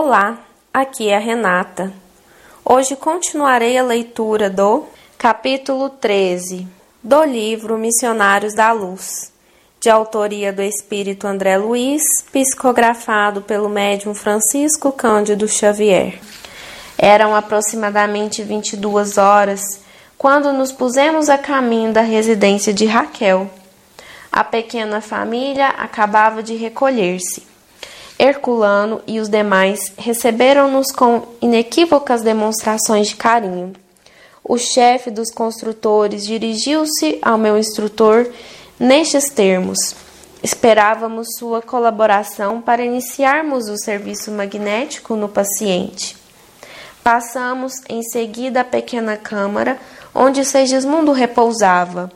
Olá, aqui é a Renata. Hoje continuarei a leitura do capítulo 13 do livro Missionários da Luz, de autoria do Espírito André Luiz, psicografado pelo médium Francisco Cândido Xavier. Eram aproximadamente 22 horas quando nos pusemos a caminho da residência de Raquel. A pequena família acabava de recolher-se. Herculano e os demais receberam-nos com inequívocas demonstrações de carinho. O chefe dos construtores dirigiu-se ao meu instrutor nestes termos. Esperávamos sua colaboração para iniciarmos o serviço magnético no paciente. Passamos em seguida a pequena câmara onde Segismundo repousava.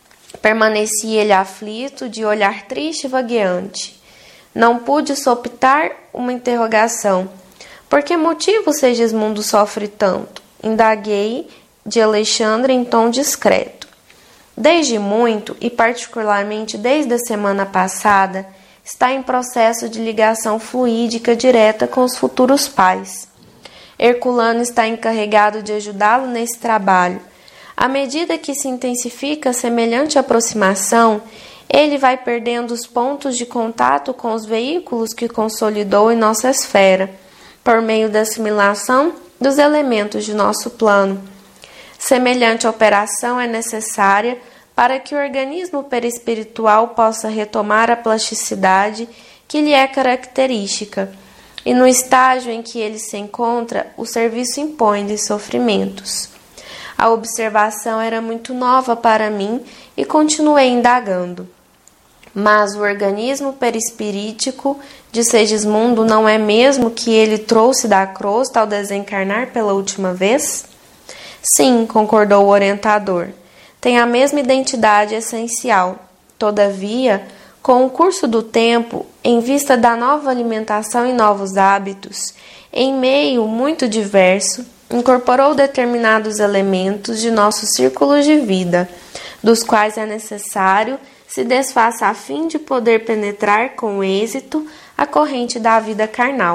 Permanecia ele aflito, de olhar triste e vagueante. Não pude soptar uma interrogação. Por que motivo Segismundo sofre tanto? Indaguei de Alexandre em tom discreto. Desde muito, e particularmente desde a semana passada, está em processo de ligação fluídica direta com os futuros pais. Herculano está encarregado de ajudá-lo nesse trabalho. À medida que se intensifica semelhante aproximação, ele vai perdendo os pontos de contato com os veículos que consolidou em nossa esfera, por meio da assimilação dos elementos de nosso plano. Semelhante operação é necessária para que o organismo perispiritual possa retomar a plasticidade que lhe é característica, e no estágio em que ele se encontra, o serviço impõe-lhe sofrimentos. A observação era muito nova para mim e continuei indagando. Mas o organismo perispirítico de Segismundo não é mesmo que ele trouxe da crosta ao desencarnar pela última vez? Sim, concordou o orientador. Tem a mesma identidade essencial. Todavia, com o curso do tempo, em vista da nova alimentação e novos hábitos, em meio muito diverso, incorporou determinados elementos de nosso círculo de vida, dos quais é necessário se desfaça a fim de poder penetrar com êxito a corrente da vida carnal.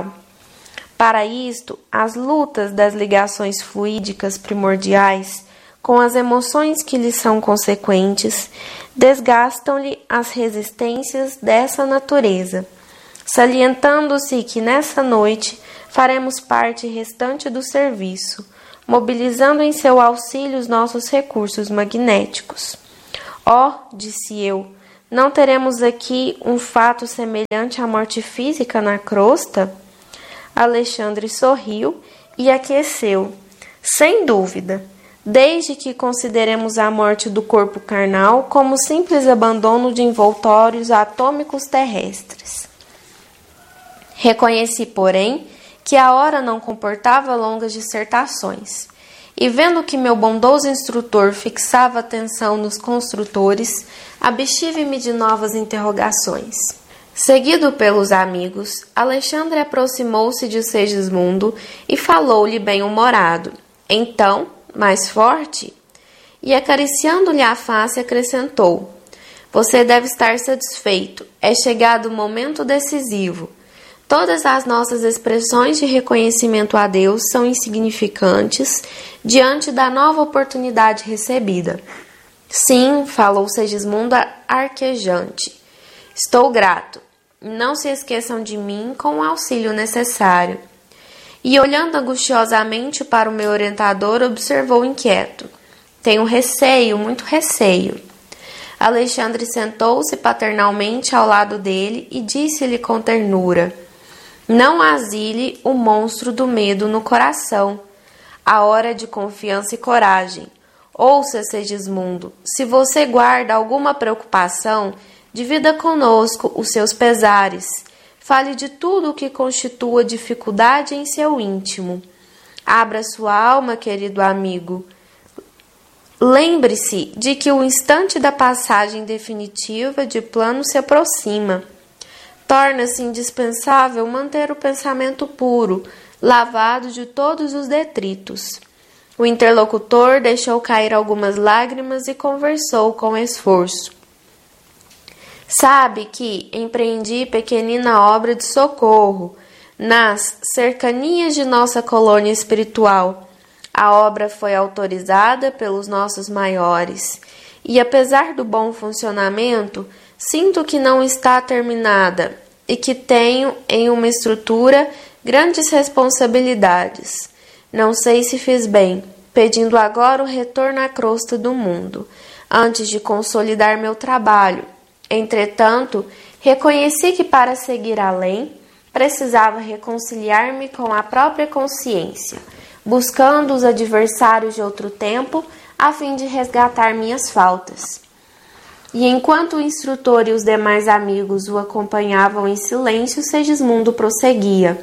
Para isto, as lutas das ligações fluídicas primordiais, com as emoções que lhes são consequentes, desgastam-lhe as resistências dessa natureza, salientando-se que nessa noite faremos parte restante do serviço, mobilizando em seu auxílio os nossos recursos magnéticos. Disse eu, não teremos aqui um fato semelhante à morte física na crosta? Alexandre sorriu e aqueceu. Sem dúvida, desde que consideremos a morte do corpo carnal como simples abandono de envoltórios atômicos terrestres. Reconheci, porém, que a hora não comportava longas dissertações. E vendo que meu bondoso instrutor fixava atenção nos construtores, abstive-me de novas interrogações. Seguido pelos amigos, Alexandre aproximou-se de Segismundo e falou-lhe bem-humorado. Então, mais forte, e acariciando-lhe a face acrescentou: Você deve estar satisfeito, é chegado o momento decisivo. Todas as nossas expressões de reconhecimento a Deus são insignificantes diante da nova oportunidade recebida. Sim, falou Segismundo arquejante. Estou grato. Não se esqueçam de mim com o auxílio necessário. E olhando angustiosamente para o meu orientador, observou inquieto. Tenho receio, muito receio. Alexandre sentou-se paternalmente ao lado dele e disse-lhe com ternura: Não asile o monstro do medo no coração. A hora de confiança e coragem. Ouça, Segismundo, se você guarda alguma preocupação, divida conosco os seus pesares. Fale de tudo o que constitua dificuldade em seu íntimo. Abra sua alma, querido amigo. Lembre-se de que o instante da passagem definitiva de plano se aproxima. Torna-se indispensável manter o pensamento puro, lavado de todos os detritos. O interlocutor deixou cair algumas lágrimas e conversou com esforço. Sabe que empreendi pequenina obra de socorro, Nas cercanias de nossa colônia espiritual, a obra foi autorizada pelos nossos maiores, e apesar do bom funcionamento, sinto que não está terminada e que tenho em uma estrutura grandes responsabilidades. Não sei se fiz bem, pedindo agora o retorno à crosta do mundo, antes de consolidar meu trabalho. Entretanto, reconheci que para seguir além, precisava reconciliar-me com a própria consciência, buscando os adversários de outro tempo, a fim de resgatar minhas faltas. E enquanto o instrutor e os demais amigos o acompanhavam em silêncio, Segismundo prosseguia.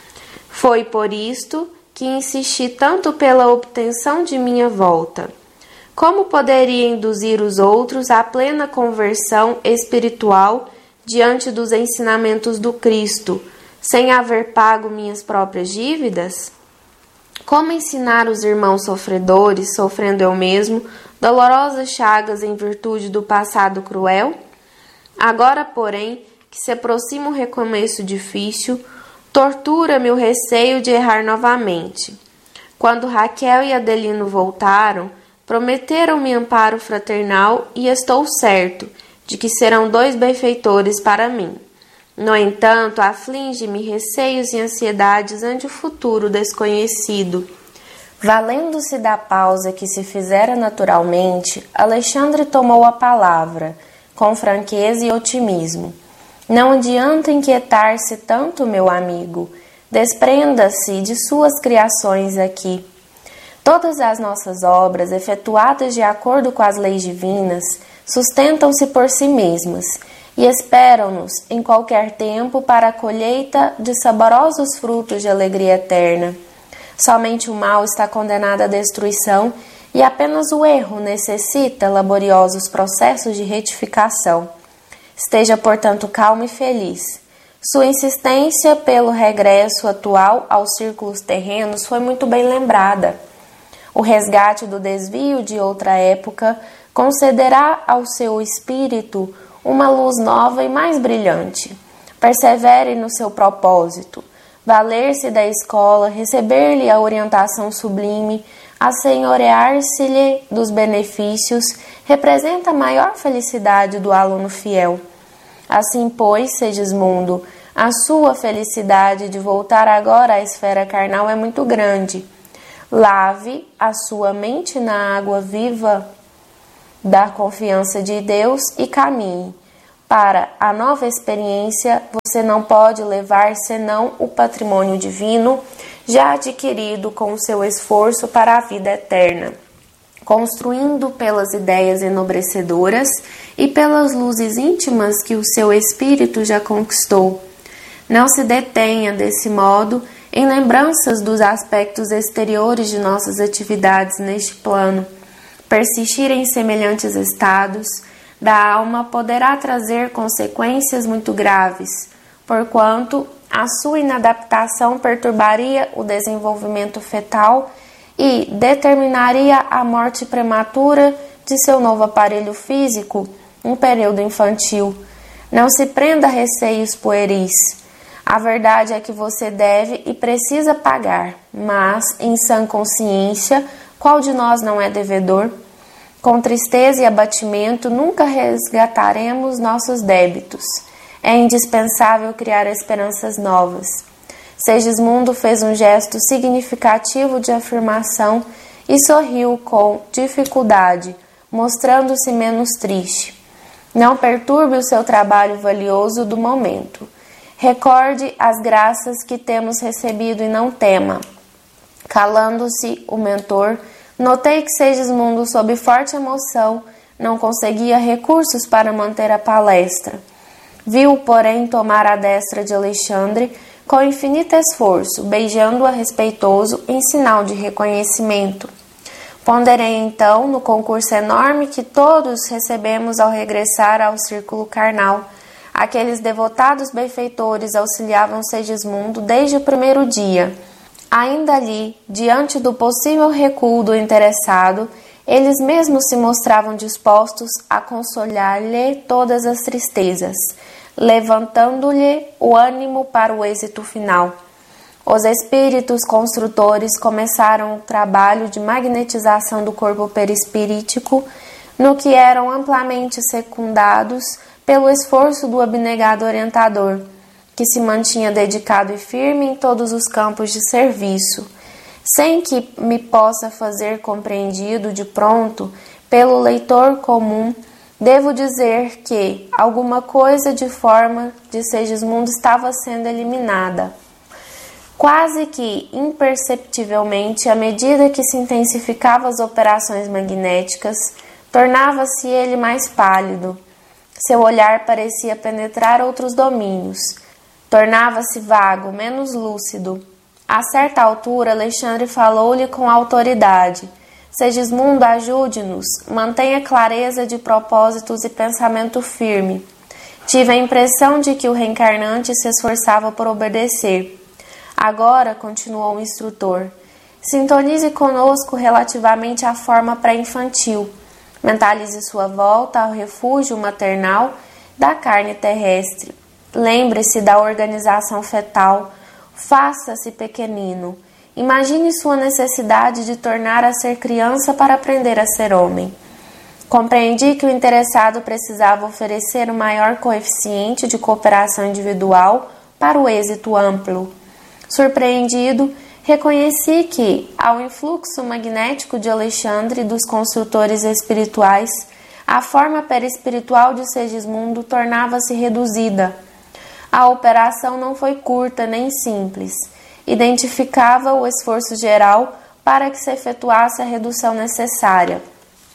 Foi por isto que insisti tanto pela obtenção de minha volta. Como poderia induzir os outros à plena conversão espiritual diante dos ensinamentos do Cristo, sem haver pago minhas próprias dívidas? Como ensinar os irmãos sofredores, sofrendo eu mesmo, dolorosas chagas em virtude do passado cruel? Agora, porém, que se aproxima um recomeço difícil, tortura-me o receio de errar novamente. Quando Raquel e Adelino voltaram, prometeram-me amparo fraternal e estou certo de que serão 2 benfeitores para mim. No entanto, aflige-me receios e ansiedades ante o futuro desconhecido. Valendo-se da pausa que se fizera naturalmente, Alexandre tomou a palavra, com franqueza e otimismo. Não adianta inquietar-se tanto, meu amigo. Desprenda-se de suas criações aqui. Todas as nossas obras, efetuadas de acordo com as leis divinas, sustentam-se por si mesmas e esperam-nos em qualquer tempo para a colheita de saborosos frutos de alegria eterna. Somente o mal está condenado à destruição e apenas o erro necessita laboriosos processos de retificação. Esteja, portanto, calmo e feliz. Sua insistência pelo regresso atual aos círculos terrenos foi muito bem lembrada. O resgate do desvio de outra época concederá ao seu espírito uma luz nova e mais brilhante. Persevere no seu propósito. Valer-se da escola, receber-lhe a orientação sublime, assenhorear-se-lhe dos benefícios, representa a maior felicidade do aluno fiel. Assim, pois, Segismundo, a sua felicidade de voltar agora à esfera carnal é muito grande. Lave a sua mente na água viva da confiança de Deus e caminhe. Para a nova experiência, você não pode levar senão o patrimônio divino já adquirido com o seu esforço para a vida eterna, construindo pelas ideias enobrecedoras e pelas luzes íntimas que o seu espírito já conquistou. Não se detenha, desse modo, em lembranças dos aspectos exteriores de nossas atividades neste plano. Persistir em semelhantes estados da alma poderá trazer consequências muito graves, porquanto a sua inadaptação perturbaria o desenvolvimento fetal e determinaria a morte prematura de seu novo aparelho físico, um período infantil. Não se prenda a receios pueris. A verdade é que você deve e precisa pagar, mas, em sã consciência, qual de nós não é devedor? Com tristeza e abatimento, nunca resgataremos nossos débitos. É indispensável criar esperanças novas. Segismundo fez um gesto significativo de afirmação e sorriu com dificuldade, mostrando-se menos triste. Não perturbe o seu trabalho valioso do momento. Recorde as graças que temos recebido e não tema. Calando-se o mentor, notei que Segismundo, sob forte emoção, não conseguia recursos para manter a palestra. Viu, porém, tomar a destra de Alexandre com infinito esforço, beijando-a respeitoso em sinal de reconhecimento. Ponderei então no concurso enorme que todos recebemos ao regressar ao círculo carnal. Aqueles devotados benfeitores auxiliavam Segismundo desde o primeiro dia. Ainda ali, diante do possível recuo do interessado, eles mesmos se mostravam dispostos a consolar-lhe todas as tristezas, levantando-lhe o ânimo para o êxito final. Os espíritos construtores começaram o trabalho de magnetização do corpo perispirítico, no que eram amplamente secundados pelo esforço do abnegado orientador, que se mantinha dedicado e firme em todos os campos de serviço, sem que me possa fazer compreendido de pronto pelo leitor comum. Devo dizer que alguma coisa de forma de Segismundo estava sendo eliminada. Quase que imperceptivelmente, à medida que se intensificavam as operações magnéticas, tornava-se ele mais pálido. Seu olhar parecia penetrar outros domínios. Tornava-se vago, menos lúcido. A certa altura, Alexandre falou-lhe com autoridade. Segismundo, ajude-nos, mantenha clareza de propósitos e pensamento firme. Tive a impressão de que o reencarnante se esforçava por obedecer. Agora, continuou o instrutor, sintonize conosco relativamente à forma pré-infantil. Mentalize sua volta ao refúgio maternal da carne terrestre. Lembre-se da organização fetal. Faça-se pequenino. Imagine sua necessidade de tornar a ser criança para aprender a ser homem. Compreendi que o interessado precisava oferecer o maior coeficiente de cooperação individual para o êxito amplo. Surpreendido, reconheci que, ao influxo magnético de Alexandre e dos construtores espirituais, a forma perispiritual de Segismundo tornava-se reduzida. A operação não foi curta nem simples. Identificava o esforço geral para que se efetuasse a redução necessária.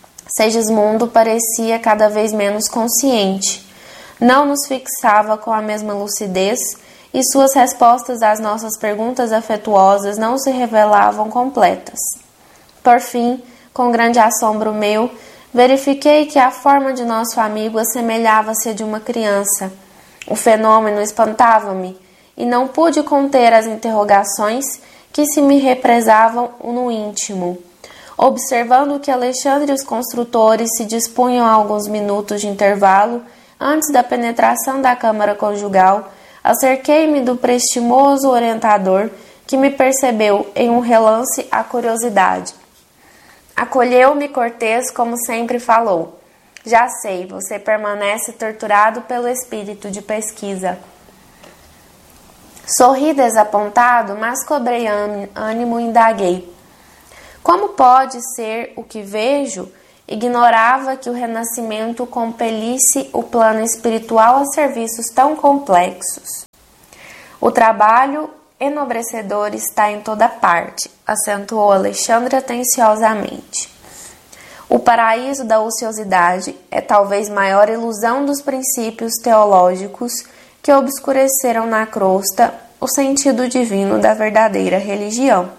Segismundo parecia cada vez menos consciente. Não nos fixava com a mesma lucidez e suas respostas às nossas perguntas afetuosas não se revelavam completas. Por fim, com grande assombro meu, verifiquei que a forma de nosso amigo assemelhava-se à de uma criança. O fenômeno espantava-me e não pude conter as interrogações que se me represavam no íntimo. Observando que Alexandre e os construtores se dispunham a alguns minutos de intervalo antes da penetração da câmara conjugal, acerquei-me do prestimoso orientador, que me percebeu em um relance a curiosidade. Acolheu-me cortês, como sempre falou. Já sei, você permanece torturado pelo espírito de pesquisa. Sorri desapontado, mas cobrei ânimo e indaguei. Como pode ser o que vejo? Ignorava que o renascimento compelisse o plano espiritual a serviços tão complexos. O trabalho enobrecedor está em toda parte, acentuou Alexandre atenciosamente. O paraíso da ociosidade é talvez maior ilusão dos princípios teológicos que obscureceram na crosta o sentido divino da verdadeira religião.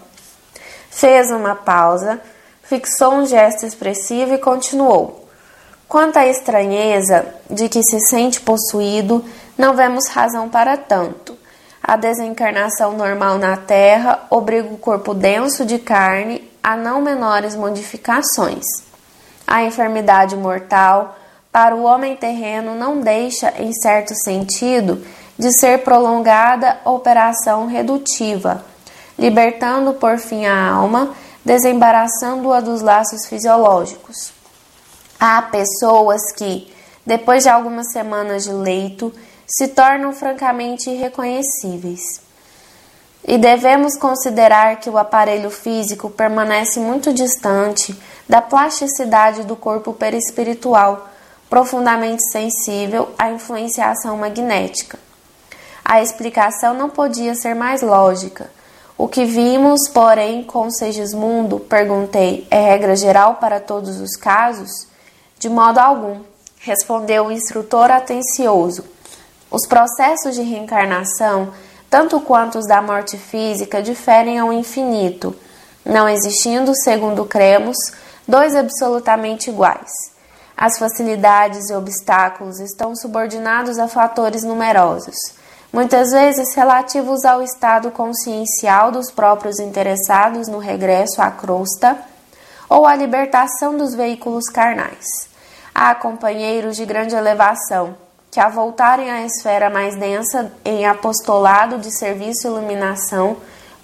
Fez uma pausa, fixou um gesto expressivo e continuou. Quanto à estranheza de que se sente possuído, não vemos razão para tanto. A desencarnação normal na Terra obriga o corpo denso de carne a não menores modificações. A enfermidade mortal, para o homem terreno, não deixa, em certo sentido, de ser prolongada operação redutiva, libertando por fim a alma, desembaraçando-a dos laços fisiológicos. Há pessoas que, depois de algumas semanas de leito, se tornam francamente irreconhecíveis. E devemos considerar que o aparelho físico permanece muito distante da plasticidade do corpo perispiritual, profundamente sensível à influenciação magnética. A explicação não podia ser mais lógica. O que vimos, porém, com Segismundo, perguntei, é regra geral para todos os casos? De modo algum, respondeu o instrutor atencioso. Os processos de reencarnação, tanto quanto os da morte física, diferem ao infinito, não existindo, segundo cremos, dois absolutamente iguais. As facilidades e obstáculos estão subordinados a fatores numerosos, muitas vezes relativos ao estado consciencial dos próprios interessados no regresso à crosta ou à libertação dos veículos carnais. Há companheiros de grande elevação que, ao voltarem à esfera mais densa em apostolado de serviço e iluminação,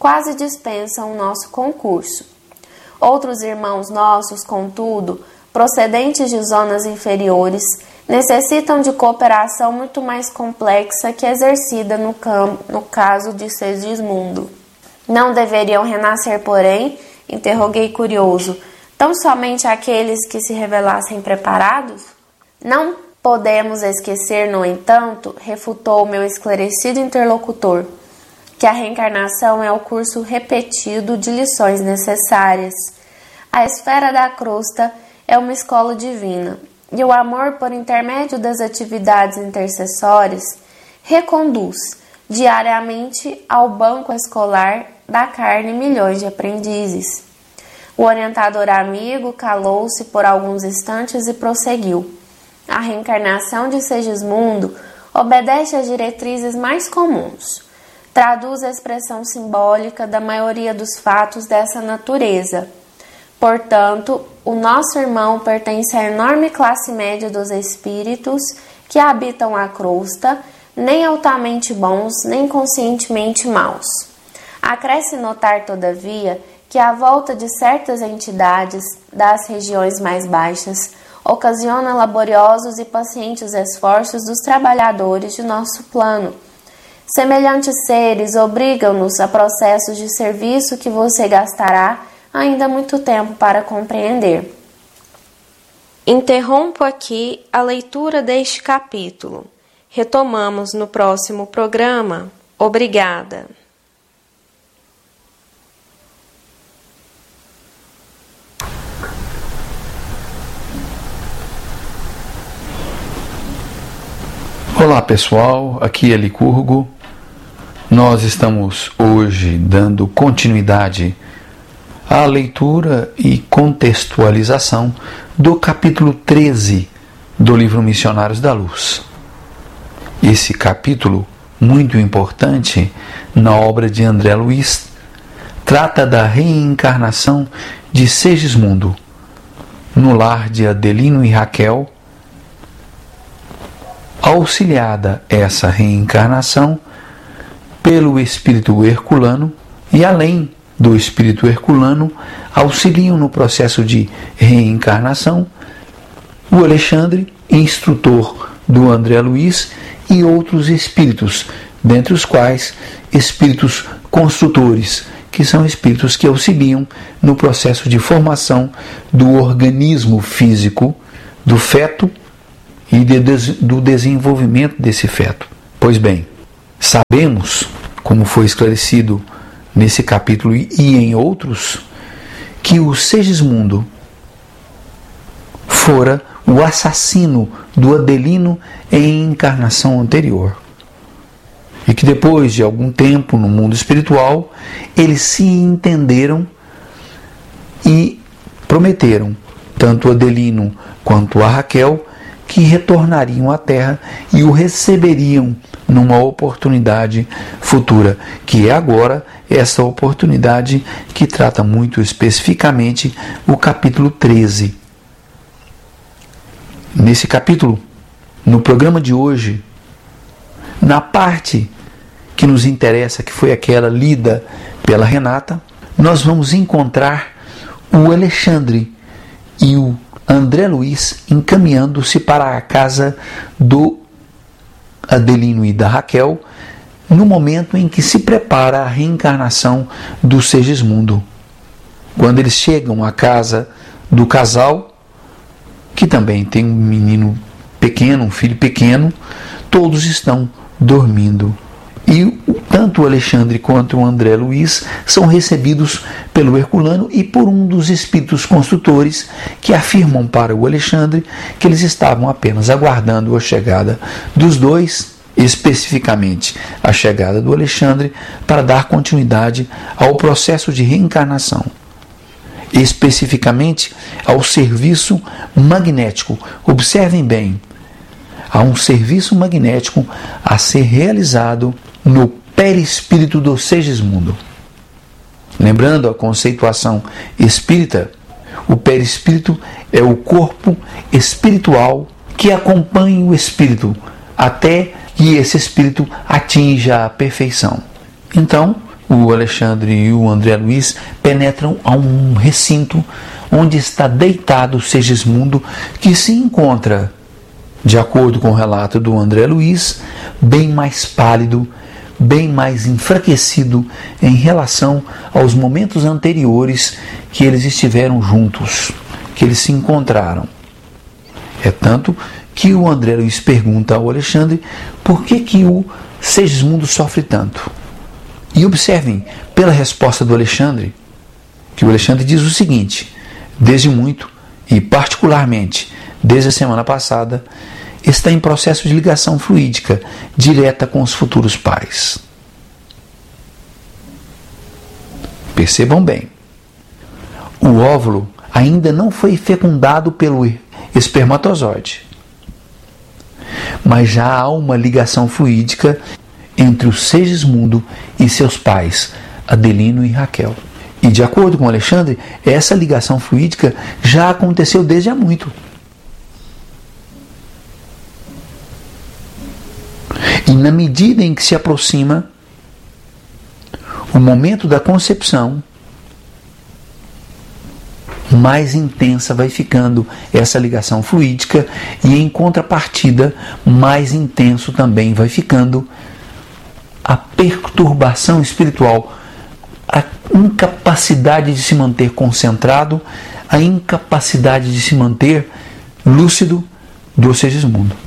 quase dispensam o nosso concurso. Outros irmãos nossos, contudo, procedentes de zonas inferiores, necessitam de cooperação muito mais complexa que exercida no caso de Segismundo. Não deveriam renascer, porém, interroguei curioso, tão somente aqueles que se revelassem preparados? Não podemos esquecer, no entanto, refutou o meu esclarecido interlocutor, que a reencarnação é o curso repetido de lições necessárias. A esfera da crosta é uma escola divina, e o amor, por intermédio das atividades intercessórias, reconduz diariamente ao banco escolar da carne milhões de aprendizes. O orientador amigo calou-se por alguns instantes e prosseguiu. A reencarnação de Segismundo obedece às diretrizes mais comuns. Traduz a expressão simbólica da maioria dos fatos dessa natureza. Portanto, o nosso irmão pertence à enorme classe média dos espíritos que habitam a crosta, nem altamente bons, nem conscientemente maus. Acresce notar, todavia, que a volta de certas entidades das regiões mais baixas ocasiona laboriosos e pacientes esforços dos trabalhadores de nosso plano. Semelhantes seres obrigam-nos a processos de serviço que você gastará ainda muito tempo para compreender. Interrompo aqui a leitura deste capítulo. Retomamos no próximo programa. Obrigada. Olá pessoal, aqui é Licurgo. Nós estamos hoje dando continuidade à leitura e contextualização do capítulo 13 do livro Missionários da Luz. Esse capítulo, muito importante na obra de André Luiz, trata da reencarnação de Segismundo no lar de Adelino e Raquel, auxiliada essa reencarnação pelo espírito herculano, e além do espírito herculano, auxiliam no processo de reencarnação o Alexandre, instrutor do André Luiz, e outros espíritos, dentre os quais espíritos construtores, que são espíritos que auxiliam no processo de formação do organismo físico do feto e do desenvolvimento desse feto. Pois bem, sabemos, como foi esclarecido nesse capítulo e em outros, que o Segismundo fora o assassino do Adelino em encarnação anterior. E que depois de algum tempo no mundo espiritual, eles se entenderam e prometeram, tanto Adelino quanto a Raquel, que retornariam à Terra e o receberiam numa oportunidade futura, que é agora essa oportunidade que trata muito especificamente o capítulo 13. Nesse capítulo, no programa de hoje, na parte que nos interessa, que foi aquela lida pela Renata, nós vamos encontrar o Alexandre e o André Luiz encaminhando-se para a casa do Adelino e da Raquel, no momento em que se prepara a reencarnação do Segismundo. Quando eles chegam à casa do casal, que também tem um menino pequeno, um filho pequeno, todos estão dormindo. E tanto o Alexandre quanto o André Luiz são recebidos pelo Herculano e por um dos espíritos construtores, que afirmam para o Alexandre que eles estavam apenas aguardando a chegada dos dois, especificamente a chegada do Alexandre, para dar continuidade ao processo de reencarnação, especificamente ao serviço magnético. Observem bem, há um serviço magnético a ser realizado no perispírito do Segismundo. Lembrando a conceituação espírita, o perispírito é o corpo espiritual que acompanha o espírito até que esse espírito atinja a perfeição. Então, o Alexandre e o André Luiz penetram a um recinto onde está deitado Segismundo, que se encontra, de acordo com o relato do André Luiz, bem mais pálido, bem mais enfraquecido em relação aos momentos anteriores que eles estiveram juntos, que eles se encontraram. É tanto que o André Luiz pergunta ao Alexandre por que o Segismundo sofre tanto. E observem, pela resposta do Alexandre, que o Alexandre diz o seguinte: desde muito, e particularmente desde a semana passada, está em processo de ligação fluídica direta com os futuros pais. Percebam bem, o óvulo ainda não foi fecundado pelo espermatozoide, mas já há uma ligação fluídica entre o Segismundo e seus pais, Adelino e Raquel. E de acordo com Alexandre, essa ligação fluídica já aconteceu desde há muito. E na medida em que se aproxima o momento da concepção, mais intensa vai ficando essa ligação fluídica, e em contrapartida, mais intenso também vai ficando a perturbação espiritual, a incapacidade de se manter concentrado, a incapacidade de se manter lúcido do Segismundo.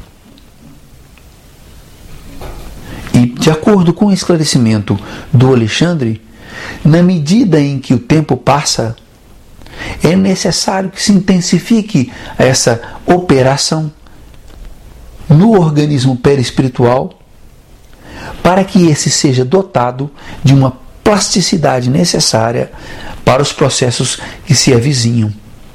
E, de acordo com o esclarecimento do Alexandre, na medida em que o tempo passa, é necessário que se intensifique essa operação no organismo perispiritual para que esse seja dotado de uma plasticidade necessária para os processos que se avizinham.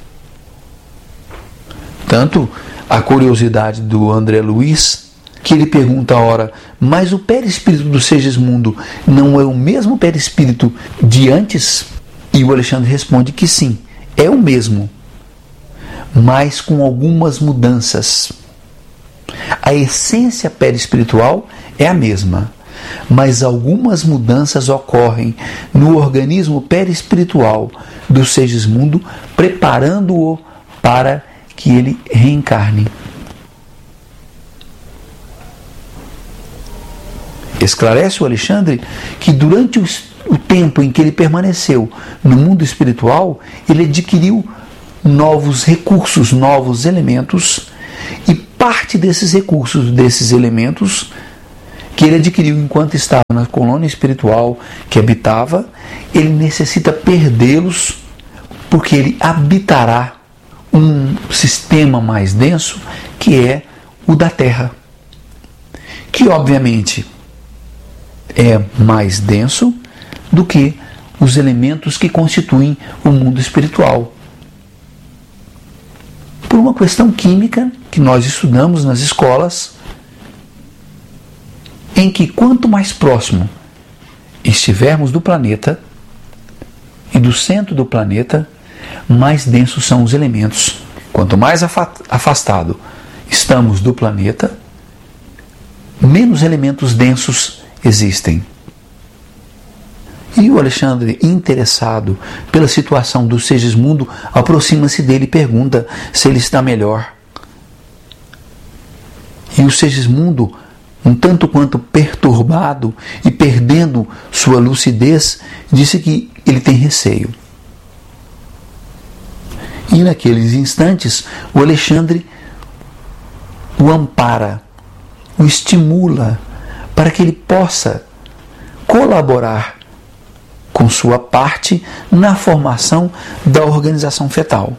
Tanto a curiosidade do André Luiz, que ele pergunta ora, mas o perispírito do Segismundo não é o mesmo perispírito de antes? E o Alexandre responde que sim, é o mesmo, mas com algumas mudanças. A essência perispiritual é a mesma, mas algumas mudanças ocorrem no organismo perispiritual do Segismundo, preparando-o para que ele reencarne. Esclarece o Alexandre que durante o tempo em que ele permaneceu no mundo espiritual, ele adquiriu novos recursos, novos elementos, e parte desses recursos, desses elementos que ele adquiriu enquanto estava na colônia espiritual que habitava, ele necessita perdê-los, porque ele habitará um sistema mais denso, que é o da Terra, que obviamente é mais denso do que os elementos que constituem o mundo espiritual. Por uma questão química que nós estudamos nas escolas, em que quanto mais próximo estivermos do planeta e do centro do planeta, mais densos são os elementos. Quanto mais afastado estamos do planeta, menos elementos densos existem. E o Alexandre, interessado pela situação do Segismundo, aproxima-se dele e pergunta se ele está melhor. E o Segismundo, um tanto quanto perturbado e perdendo sua lucidez, disse que ele tem receio. E naqueles instantes, o Alexandre o ampara, o estimula para que ele possa colaborar com sua parte na formação da organização fetal.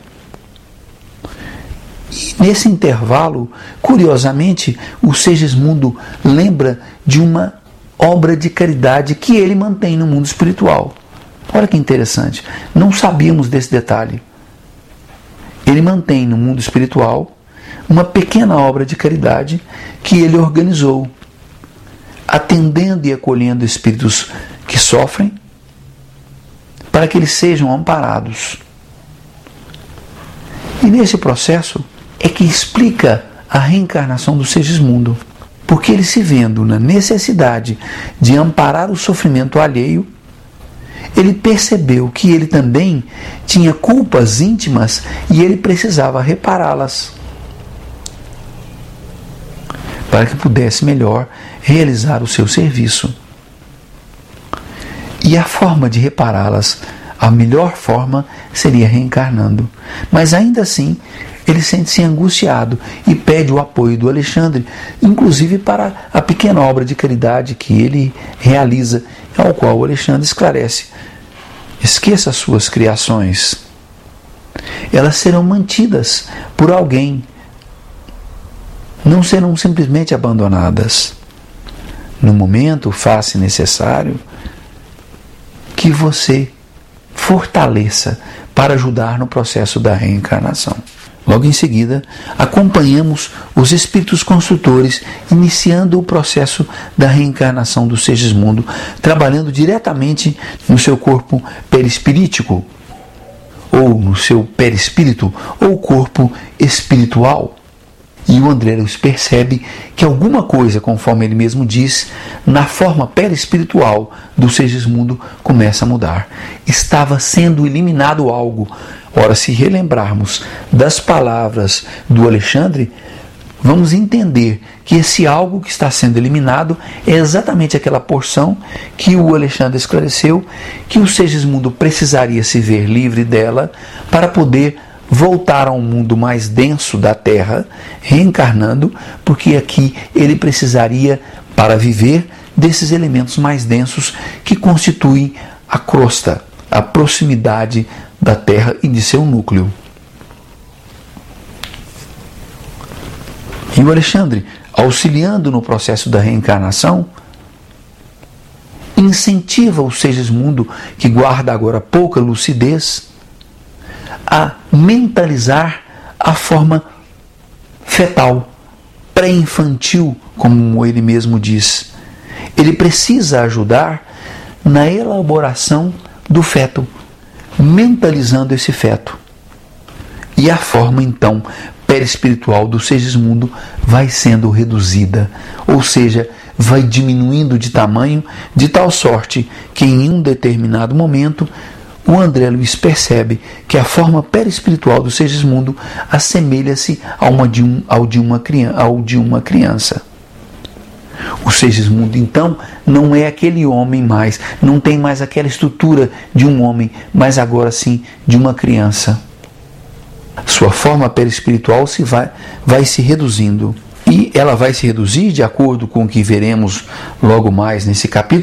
E nesse intervalo, curiosamente, o Segismundo lembra de uma obra de caridade que ele mantém no mundo espiritual. Olha que interessante, não sabíamos desse detalhe. Ele mantém no mundo espiritual uma pequena obra de caridade que ele organizou, atendendo e acolhendo espíritos que sofrem, para que eles sejam amparados. E nesse processo é que explica a reencarnação do Segismundo, porque ele, se vendo na necessidade de amparar o sofrimento alheio, ele percebeu que ele também tinha culpas íntimas e ele precisava repará-las para que pudesse melhor realizar o seu serviço. E a forma de repará-las, a melhor forma, seria reencarnando. Mas ainda assim, ele sente-se angustiado e pede o apoio do Alexandre, inclusive para a pequena obra de caridade que ele realiza, ao qual o Alexandre esclarece: esqueça as suas criações. Elas serão mantidas por alguém. Não serão simplesmente abandonadas. No momento, faz-se necessário que você fortaleça para ajudar no processo da reencarnação. Logo em seguida, acompanhamos os espíritos construtores iniciando o processo da reencarnação do Segismundo, trabalhando diretamente no seu corpo perispirítico, ou no seu perispírito, ou corpo espiritual. E o André Luiz percebe que alguma coisa, conforme ele mesmo diz, na forma perispiritual do Segismundo começa a mudar. Estava sendo eliminado algo. Ora, se relembrarmos das palavras do Alexandre, vamos entender que esse algo que está sendo eliminado é exatamente aquela porção que o Alexandre esclareceu, que o Segismundo precisaria se ver livre dela para poder voltar a um mundo mais denso da Terra, reencarnando, porque aqui ele precisaria, para viver, desses elementos mais densos que constituem a crosta, a proximidade da Terra e de seu núcleo. E o Alexandre, auxiliando no processo da reencarnação, incentiva o Segismundo, que guarda agora pouca lucidez, a mentalizar a forma fetal, pré-infantil, como ele mesmo diz. Ele precisa ajudar na elaboração do feto, mentalizando esse feto. E a forma, então, perispiritual do Segismundo vai sendo reduzida, ou seja, vai diminuindo de tamanho, de tal sorte que em um determinado momento o André Luiz percebe que a forma perispiritual do Segismundo assemelha-se ao de uma criança. O Segismundo, então, não é aquele homem mais, não tem mais aquela estrutura de um homem, mas agora sim de uma criança. Sua forma perispiritual vai se reduzindo. E ela vai se reduzir, de acordo com o que veremos logo mais nesse capítulo,